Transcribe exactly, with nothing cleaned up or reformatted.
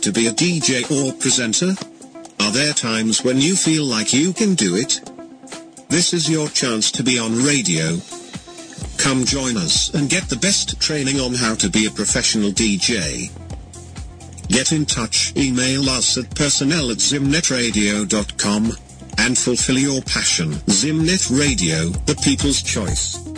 to be a D J or presenter? Are there times when you feel like you can do it? This is your chance to be on radio. Come join us and get the best training on how to be a professional D J. Get in touch, email us at personnel at zimnetradio dot com, and fulfill your passion. Zimnet Radio, the people's choice.